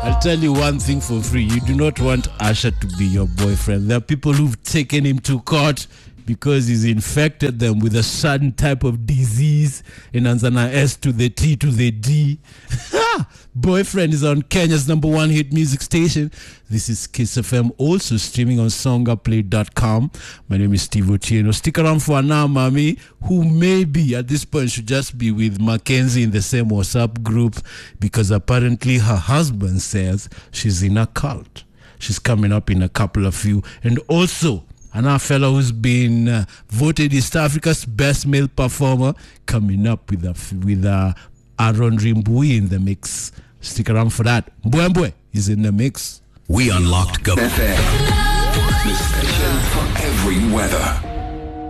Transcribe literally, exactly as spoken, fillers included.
I'll tell you one thing for free. You do not want Usher to be your boyfriend. There are people who've taken him to court because he's infected them with a certain type of disease. In Anzana S to the T to the D. Boyfriend is on Kenya's number one hit music station. This is Kiss F M, also streaming on songaplay dot com. My name is Steve Otieno. Stick around for now, mommy, who maybe at this point should just be with Mackenzie in the same WhatsApp group because apparently her husband says she's in a cult. She's coming up in a couple of few. And also, another fellow who's been uh, voted East Africa's best male performer, coming up with a with a Aaron Rimbui in the mix. Stick around for that. Mbwembwe is in the mix. We unlocked Gov F M, the station for every weather.